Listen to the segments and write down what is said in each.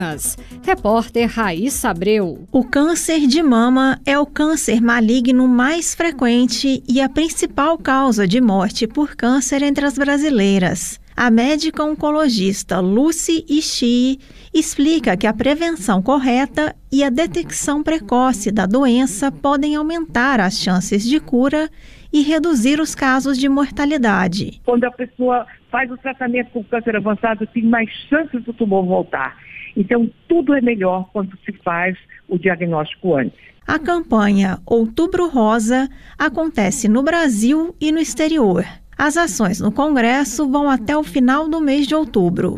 Repórter Raíssa Abreu. O câncer de mama é o câncer maligno mais frequente e a principal causa de morte por câncer entre as brasileiras. A médica oncologista Lucy Ishii explica que a prevenção correta e a detecção precoce da doença podem aumentar as chances de cura e reduzir os casos de mortalidade. Quando a pessoa faz o tratamento com câncer avançado, tem mais chances do tumor voltar. Então, tudo é melhor quando se faz o diagnóstico antes. A campanha Outubro Rosa acontece no Brasil e no exterior. As ações no Congresso vão até o final do mês de outubro.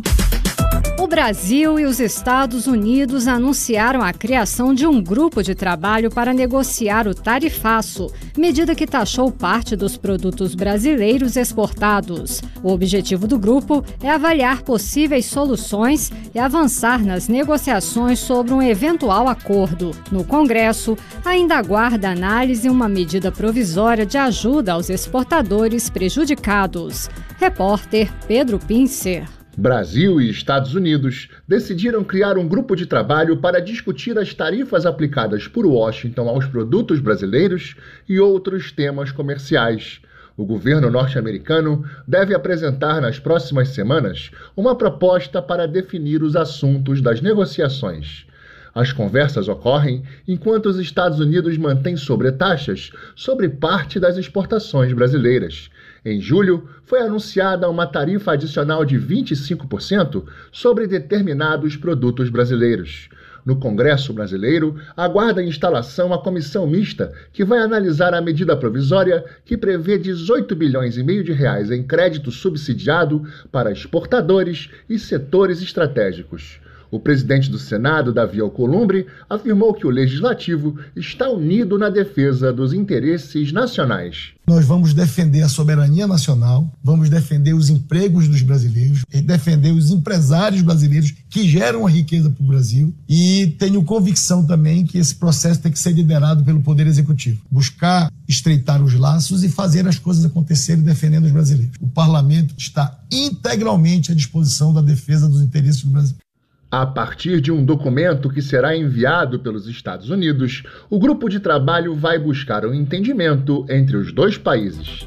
O Brasil e os Estados Unidos anunciaram a criação de um grupo de trabalho para negociar o tarifaço, medida que taxou parte dos produtos brasileiros exportados. O objetivo do grupo é avaliar possíveis soluções e avançar nas negociações sobre um eventual acordo. No Congresso, ainda aguarda análise uma medida provisória de ajuda aos exportadores prejudicados. Repórter Pedro Pincer. Brasil e Estados Unidos decidiram criar um grupo de trabalho para discutir as tarifas aplicadas por Washington aos produtos brasileiros e outros temas comerciais. O governo norte-americano deve apresentar nas próximas semanas uma proposta para definir os assuntos das negociações. As conversas ocorrem enquanto os Estados Unidos mantêm sobretaxas sobre parte das exportações brasileiras. Em julho, foi anunciada uma tarifa adicional de 25% sobre determinados produtos brasileiros. No Congresso brasileiro, aguarda a instalação a comissão mista que vai analisar a medida provisória que prevê 18 bilhões e meio de reais em crédito subsidiado para exportadores e setores estratégicos. O presidente do Senado, Davi Alcolumbre, afirmou que o Legislativo está unido na defesa dos interesses nacionais. Nós vamos defender a soberania nacional, vamos defender os empregos dos brasileiros, defender os empresários brasileiros que geram a riqueza para o Brasil, e tenho convicção também que esse processo tem que ser liderado pelo Poder Executivo. Buscar estreitar os laços e fazer as coisas acontecerem defendendo os brasileiros. O Parlamento está integralmente à disposição da defesa dos interesses do Brasil. A partir de um documento que será enviado pelos Estados Unidos, o grupo de trabalho vai buscar um entendimento entre os dois países.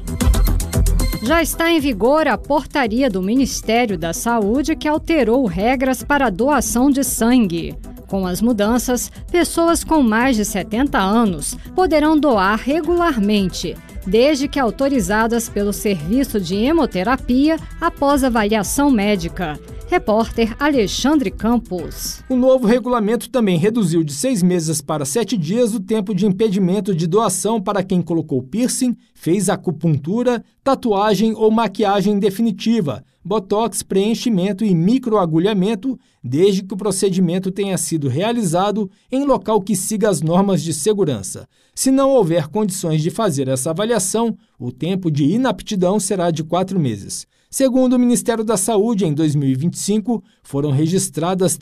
Já está em vigor a portaria do Ministério da Saúde que alterou regras para a doação de sangue. Com as mudanças, pessoas com mais de 70 anos poderão doar regularmente, desde que autorizadas pelo Serviço de Hemoterapia após avaliação médica. Repórter Alexandre Campos. O novo regulamento também reduziu de 6 meses para 7 dias o tempo de impedimento de doação para quem colocou piercing, fez acupuntura, tatuagem ou maquiagem definitiva, botox, preenchimento e microagulhamento, desde que o procedimento tenha sido realizado em local que siga as normas de segurança. Se não houver condições de fazer essa avaliação, o tempo de inaptidão será de 4 meses. Segundo o Ministério da Saúde, em 2025, foram registradas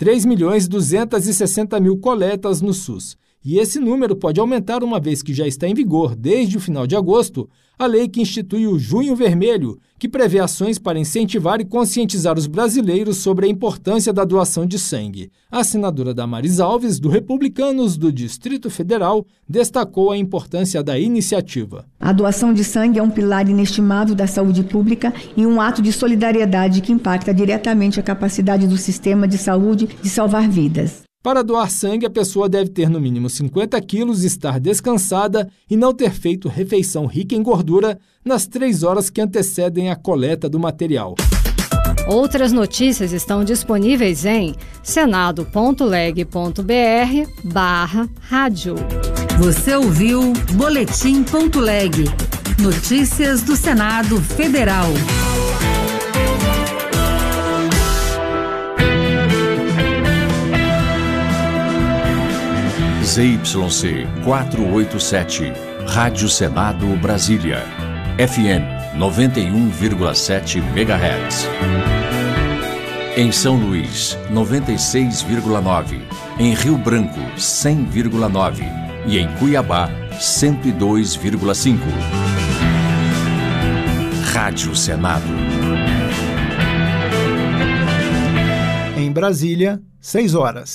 3.260.000 coletas no SUS. E esse número pode aumentar uma vez que já está em vigor, desde o final de agosto, a lei que institui o Junho Vermelho, que prevê ações para incentivar e conscientizar os brasileiros sobre a importância da doação de sangue. A senadora Damares Alves, do Republicanos do Distrito Federal, destacou a importância da iniciativa. A doação de sangue é um pilar inestimável da saúde pública e um ato de solidariedade que impacta diretamente a capacidade do sistema de saúde de salvar vidas. Para doar sangue, a pessoa deve ter no mínimo 50 quilos, estar descansada e não ter feito refeição rica em gordura nas 3 horas que antecedem a coleta do material. Outras notícias estão disponíveis em senado.leg.br/rádio. Você ouviu Boletim.leg. Notícias do Senado Federal. ZYC 487, Rádio Senado Brasília, FM 91,7 MHz. Em São Luís, 96,9. Em Rio Branco, 100,9. E em Cuiabá, 102,5. Rádio Senado. Em Brasília, 6 horas.